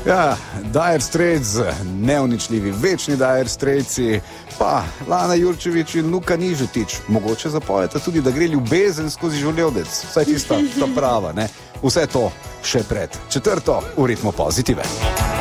Ja, Dire Straits, neuničljivi, večni Dire Straitsi, pa Lana Jurčević in Luka Nižetič. Mogoče zapojete tudi, da gre ljubezen skozi življenjec, vsaj tista ta prava, ne? Vse to še pred 4. v Ritmu Pozitive.